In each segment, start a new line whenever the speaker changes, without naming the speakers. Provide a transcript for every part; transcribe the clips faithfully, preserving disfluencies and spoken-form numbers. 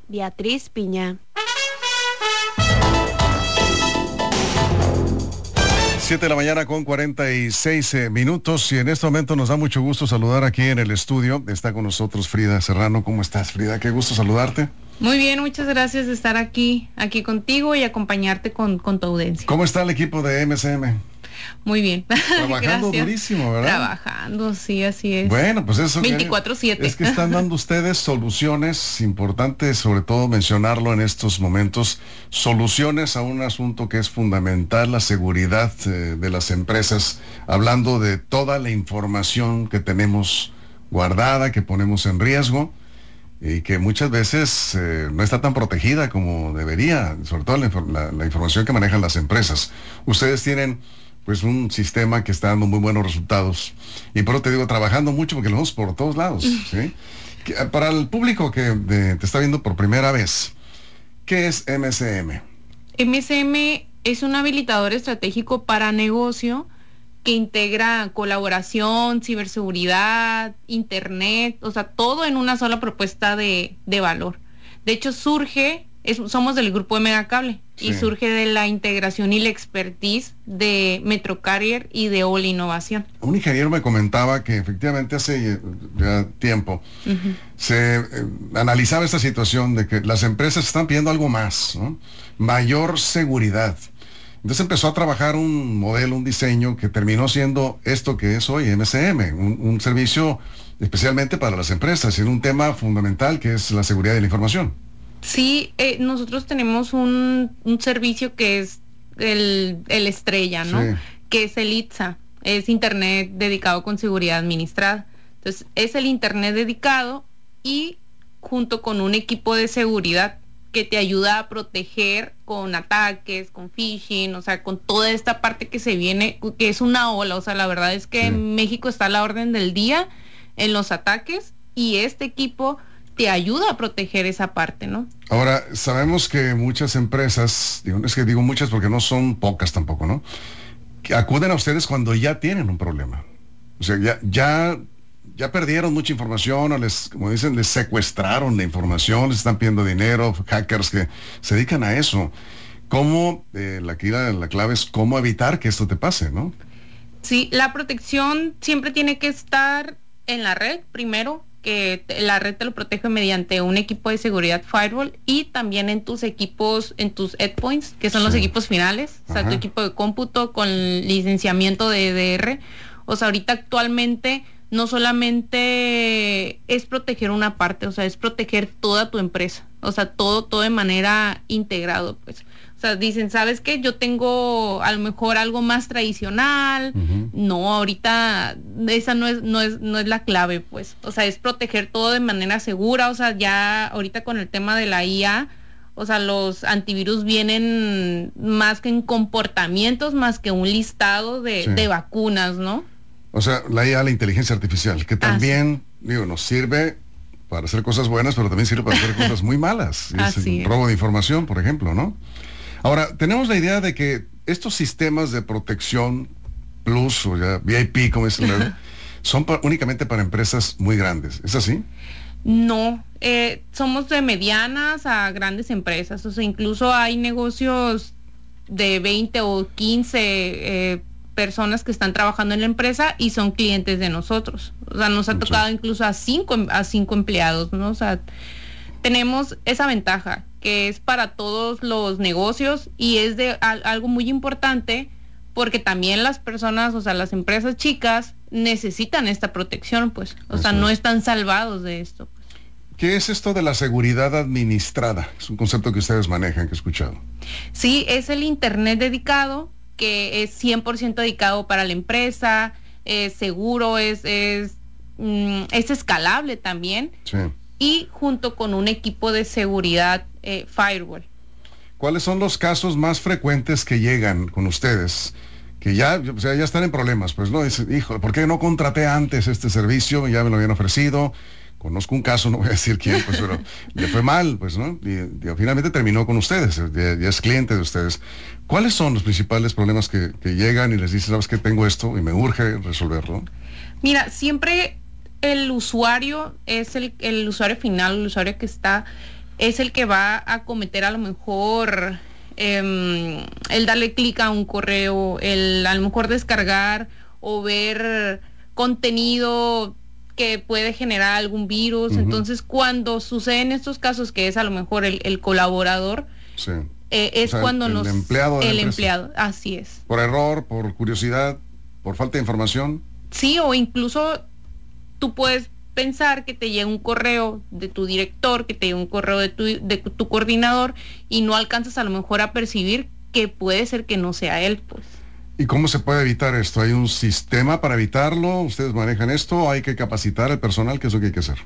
Beatriz Piña.
Siete de la mañana con cuarenta y seis eh, minutos, y en este momento nos da mucho gusto saludar aquí en el estudio. Está con nosotros Frida Serrano. ¿Cómo estás, Frida? Qué gusto saludarte.
Muy bien, muchas gracias de estar aquí, aquí contigo y acompañarte con, con tu audiencia.
¿Cómo está el equipo de M S M?
Muy bien.
Trabajando durísimo, ¿verdad?
Trabajando, sí, así es.
Bueno, pues eso.
veinticuatro siete.
Es que están dando ustedes soluciones, importante sobre todo mencionarlo en estos momentos, soluciones a un asunto que es fundamental, la seguridad eh, de las empresas, hablando de toda la información que tenemos guardada, que ponemos en riesgo, y que muchas veces eh, no está tan protegida como debería, sobre todo la, la, la información que manejan las empresas. Ustedes tienen pues un sistema que está dando muy buenos resultados, y por eso te digo, trabajando mucho porque lo vemos por todos lados, ¿sí? Que, para el público que de, te está viendo por primera vez, ¿qué es M S M?
M S M es un habilitador estratégico para negocio que integra colaboración, ciberseguridad, internet, o sea, todo en una sola propuesta de, de valor. De hecho, surge, es, somos del grupo de Megacable, sí, y surge de la integración y la expertise de Metrocarrier y de All Innovación.
Un ingeniero me comentaba que efectivamente hace ya tiempo uh-huh. se eh, analizaba esta situación de que las empresas están pidiendo algo más, ¿no? Mayor seguridad. Entonces empezó a trabajar un modelo, un diseño que terminó siendo esto que es hoy M S M, un, un servicio especialmente para las empresas, en un tema fundamental que es la seguridad de la información.
Sí, eh, nosotros tenemos un, un servicio que es el, el estrella, ¿no? Sí. Que es el I T S A, es Internet dedicado con seguridad administrada. Entonces es el Internet dedicado y junto con un equipo de seguridad que te ayuda a proteger con ataques, con phishing, o sea, con toda esta parte que se viene, que es una ola. O sea, la verdad es que sí. México está a la orden del día en los ataques y este equipo te ayuda a proteger esa parte, ¿no?
Ahora, sabemos que muchas empresas, digo, es que digo muchas porque no son pocas tampoco, ¿no? Que acuden a ustedes cuando ya tienen un problema. O sea, ya, ya Ya perdieron mucha información, o les, como dicen, les secuestraron la información, les están pidiendo dinero, hackers que se dedican a eso. ¿Cómo, eh, la, la, la clave es cómo evitar que esto te pase, ¿no?
Sí, la protección siempre tiene que estar en la red, primero, que te, la red te lo protege mediante un equipo de seguridad firewall, y también en tus equipos, en tus endpoints, que son sí. los equipos finales, o sea, tu equipo de cómputo con licenciamiento de E D R. O sea, ahorita actualmente no solamente es proteger una parte, o sea, es proteger toda tu empresa, o sea, todo, todo de manera integrado, pues. O sea, dicen, ¿sabes qué? Yo tengo a lo mejor algo más tradicional. Uh-huh. No, ahorita esa no es, no es, no es la clave, pues. O sea, es proteger todo de manera segura. O sea, ya ahorita con el tema de la I A, o sea, los antivirus vienen más que en comportamientos, más que un listado de, sí. de vacunas, ¿no?
O sea, la I A, la inteligencia artificial, que también, ah, sí. digo, nos sirve para hacer cosas buenas, pero también sirve para hacer cosas muy malas. Es un robo de información, por ejemplo, ¿no? Ahora, tenemos la idea de que estos sistemas de protección Plus, o ya V I P, como es el son pa- únicamente para empresas muy grandes. ¿Es así?
No, eh, somos de medianas a grandes empresas. O sea, incluso hay negocios de veinte o quince eh, personas que están trabajando en la empresa y son clientes de nosotros. O sea, nos ha Mucho. tocado incluso a cinco, a cinco empleados, ¿no? O sea, tenemos esa ventaja que es para todos los negocios y es de a, algo muy importante porque también las personas, o sea, las empresas chicas necesitan esta protección, pues, o Eso sea, no es. están salvados de esto. Pues.
¿Qué es esto de la seguridad administrada? Es un concepto que ustedes manejan, que he escuchado.
Sí, es el Internet dedicado, que es cien por ciento dedicado para la empresa, es seguro, es, es, mm, es escalable también.
Sí.
Y junto con un equipo de seguridad eh, firewall.
¿Cuáles son los casos más frecuentes que llegan con ustedes? Que ya, o sea, ya están en problemas, pues, ¿no? Dicen, hijo, ¿por qué no contraté antes este servicio? Ya me lo habían ofrecido. Conozco un caso, no voy a decir quién, pues, pero le fue mal, pues, ¿no? Y, y finalmente terminó con ustedes, ya, ya es cliente de ustedes. ¿Cuáles son los principales problemas que, que llegan y les dicen, sabes que tengo esto y me urge resolverlo?
Mira, siempre el usuario es el, el usuario final, el usuario que está es el que va a cometer a lo mejor eh, el darle clic a un correo, el a lo mejor descargar o ver contenido que puede generar algún virus. Uh-huh. Entonces, cuando suceden estos casos, que es a lo mejor el, el colaborador,
sí.
eh, es o sea, cuando
el
nos...
empleado de
el
la
empleado, así es.
Por error, por curiosidad, por falta de información.
Sí, o incluso tú puedes pensar que te llega un correo de tu director, que te llega un correo de tu, de tu coordinador, y no alcanzas a lo mejor a percibir que puede ser que no sea él, pues.
¿Y cómo se puede evitar esto? ¿Hay un sistema para evitarlo? ¿Ustedes manejan esto? ¿Hay que capacitar al personal? ¿Qué es lo que hay que hacer?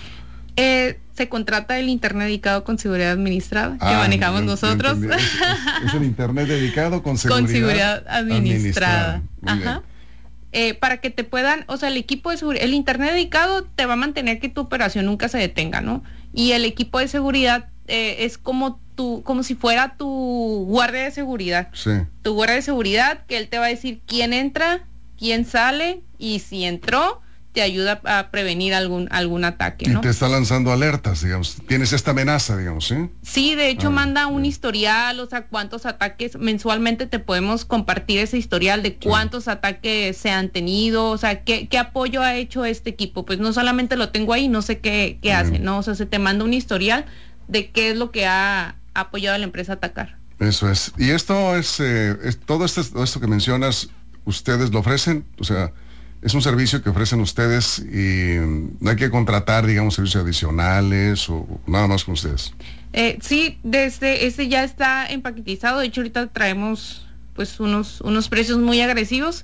Eh, se contrata el Internet dedicado con seguridad administrada, ah, que manejamos yo, nosotros.
Yo es, es, es el Internet dedicado con seguridad,
con seguridad administrada. administrada. Ajá.
Bien.
Eh, para que te puedan, o sea, el equipo de seguridad, el Internet dedicado te va a mantener que tu operación nunca se detenga, ¿no? Y el equipo de seguridad eh, es como tu, como si fuera tu guardia de seguridad.
Sí.
Tu guardia de seguridad, que él te va a decir quién entra, quién sale, y si entró, te ayuda a prevenir algún algún ataque, ¿no?
Y te está lanzando alertas, digamos. Tienes esta amenaza, digamos, ¿sí?
Sí, de hecho
ah,
manda un
bien.
historial, o sea, cuántos ataques, mensualmente te podemos compartir ese historial de cuántos sí. ataques se han tenido, o sea, qué, qué apoyo ha hecho este equipo. Pues no solamente lo tengo ahí, no sé qué, qué hace, ¿no? O sea, se te manda un historial de qué es lo que ha apoyado a la empresa a atacar.
Eso es. Y esto es, eh, es todo esto, esto que mencionas, ¿ustedes lo ofrecen? O sea, es un servicio que ofrecen ustedes y no hay que contratar, digamos, servicios adicionales o nada más con ustedes.
Eh, sí, desde este ya está empaquetizado. De hecho, ahorita traemos pues unos unos precios muy agresivos.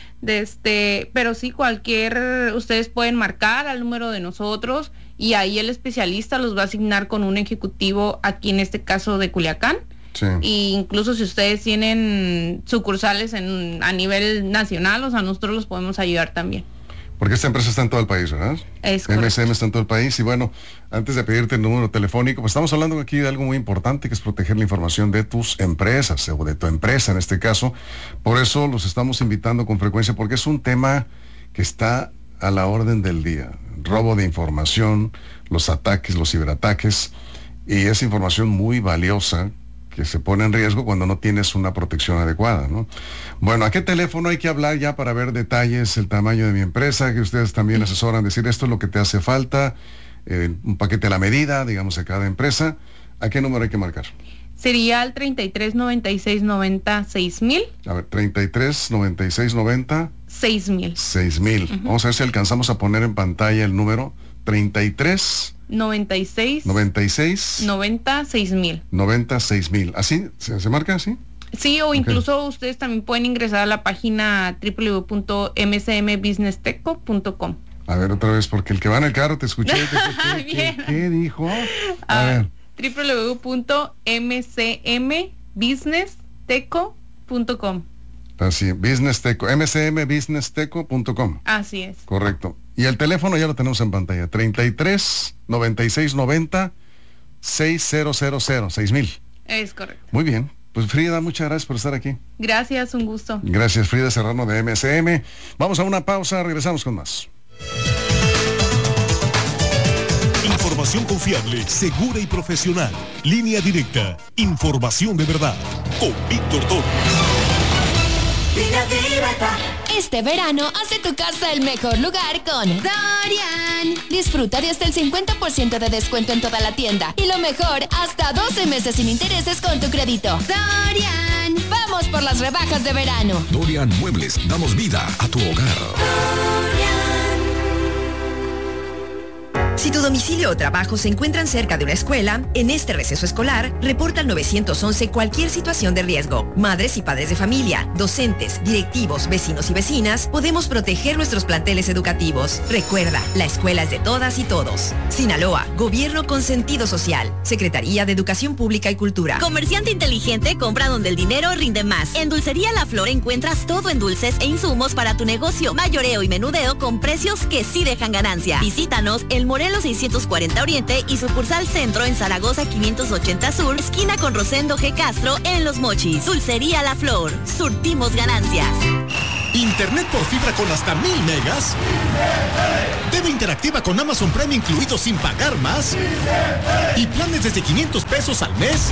Desde, pero sí, cualquier, ustedes pueden marcar al número de nosotros y ahí el especialista los va a asignar con un ejecutivo aquí en este caso de Culiacán.
Sí.
Y incluso si ustedes tienen sucursales en a nivel nacional, o sea, nosotros los podemos ayudar también.
Porque esta empresa está en todo el país, ¿verdad?
Es
M S M está en todo el país. Y bueno, antes de pedirte el número telefónico, pues estamos hablando aquí de algo muy importante, que es proteger la información de tus empresas, o de tu empresa en este caso. Por eso los estamos invitando con frecuencia, porque es un tema que está a la orden del día. Robo de información, los ataques, los ciberataques, y es información muy valiosa que se pone en riesgo cuando no tienes una protección adecuada, ¿no? Bueno, ¿a qué teléfono hay que hablar ya para ver detalles, el tamaño de mi empresa, que ustedes también asesoran, decir esto es lo que te hace falta, eh, un paquete a la medida, digamos, a cada empresa? ¿A qué número hay que marcar?
Sería el treinta y tres noventa y seis noventa seis mil.
A ver, treinta y tres noventa y seis noventa
seis mil.
seis mil. Uh-huh. Vamos a ver si alcanzamos a poner en pantalla el número treinta y tres
noventa y seis
noventa y seis
noventa seis mil.
noventa seis mil. ¿Así? ¿Se, se marca así?
Sí, o okay. Incluso ustedes también pueden ingresar a la página doble u doble u doble u punto m s m business teco punto com.
A ver, otra vez, porque el que va en el carro te escuché. Te escuché ¿qué, ¿Qué dijo? A
uh,
ver.
doble u doble u doble u punto m c m business teco punto com.
Así, Business Teco, m c m business teco punto com.
Así es.
Correcto. Y el teléfono ya lo tenemos en pantalla, treinta y tres noventa y seis noventa seis mil, seis mil.
Es correcto.
Muy bien. Pues Frida, muchas gracias por estar aquí.
Gracias, un gusto.
Gracias, Frida Serrano de M S M. Vamos a una pausa, regresamos con más.
Información confiable, segura y profesional. Línea directa. Información de verdad. Con Víctor Toro.
Este verano hace tu casa el mejor lugar con Dorian. Disfruta de hasta el cincuenta por ciento de descuento en toda la tienda. Y lo mejor, hasta doce meses sin intereses con tu crédito. Dorian. Vamos por las rebajas de verano.
Dorian Muebles, damos vida a tu hogar.
Dorian.
Si tu domicilio o trabajo se encuentran cerca de una escuela, en este receso escolar, reporta al nueve once cualquier situación de riesgo. Madres y padres de familia, docentes, directivos, vecinos y vecinas, podemos proteger nuestros planteles educativos. Recuerda, la escuela es de todas y todos. Sinaloa, Gobierno con sentido social. Secretaría de Educación Pública y Cultura.
Comerciante inteligente compra donde el dinero rinde más. En Dulcería La Flor encuentras todo en dulces e insumos para tu negocio. Mayoreo y menudeo con precios que sí dejan ganancia. Visítanos el Morelos seiscientos cuarenta Oriente y sucursal Centro en Zaragoza quinientos ochenta Sur, esquina con Rosendo G. Castro en Los Mochis. Dulcería La Flor, surtimos ganancias.
Internet por fibra con hasta mil megas. T V interactiva con Amazon Prime incluido sin pagar más. Y planes desde quinientos pesos al mes.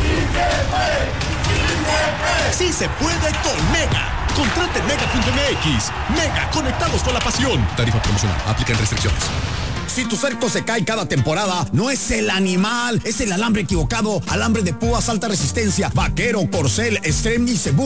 Sí se puede con Mega. Contrate en mega punto m x. Mega, conectados con la pasión. Tarifa promocional. Aplican restricciones.
Si tu cerco se cae cada temporada, no es el animal, es el alambre equivocado. Alambre de púas alta resistencia, Vaquero, Corcel, Extreme y Cebú.